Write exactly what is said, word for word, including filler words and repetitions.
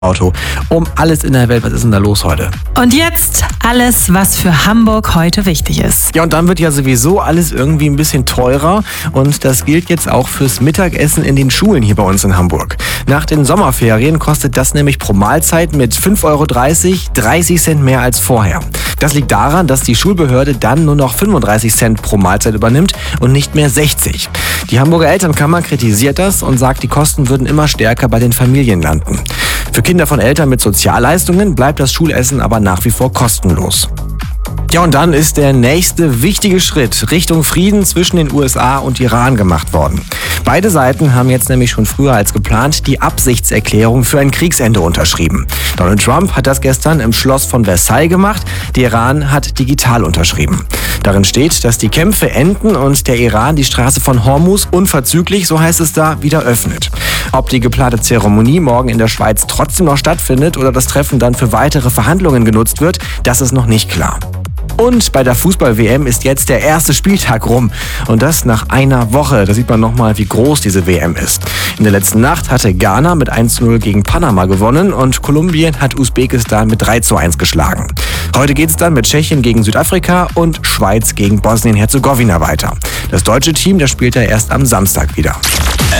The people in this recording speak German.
Auto. Um alles in der Welt, was ist denn da los heute? Und jetzt alles, was für Hamburg heute wichtig ist. Ja, und dann wird ja sowieso alles irgendwie ein bisschen teurer und das gilt jetzt auch fürs Mittagessen in den Schulen hier bei uns in Hamburg. Nach den Sommerferien kostet das nämlich pro Mahlzeit mit fünf Euro dreißig dreißig Cent mehr als vorher. Das liegt daran, dass die Schulbehörde dann nur noch fünfunddreißig Cent pro Mahlzeit übernimmt und nicht mehr sechzig. Die Hamburger Elternkammer kritisiert das und sagt, die Kosten würden immer stärker bei den Familien landen. Für Kinder von Eltern mit Sozialleistungen bleibt das Schulessen aber nach wie vor kostenlos. Ja, und dann ist der nächste wichtige Schritt Richtung Frieden zwischen den U S A und Iran gemacht worden. Beide Seiten haben jetzt nämlich schon früher als geplant die Absichtserklärung für ein Kriegsende unterschrieben. Donald Trump hat das gestern im Schloss von Versailles gemacht, der Iran hat digital unterschrieben. Darin steht, dass die Kämpfe enden und der Iran die Straße von Hormuz unverzüglich, so heißt es da, wieder öffnet. Ob die geplante Zeremonie morgen in der Schweiz trotzdem noch stattfindet oder das Treffen dann für weitere Verhandlungen genutzt wird, das ist noch nicht klar. Und bei der Fußball-W M ist jetzt der erste Spieltag rum. Und das nach einer Woche. Da sieht man nochmal, wie groß diese W M ist. In der letzten Nacht hatte Ghana mit eins zu null gegen Panama gewonnen und Kolumbien hat Usbekistan mit drei zu eins geschlagen. Heute geht's dann mit Tschechien gegen Südafrika und Schweiz gegen Bosnien-Herzegowina weiter. Das deutsche Team, das spielt ja erst am Samstag wieder.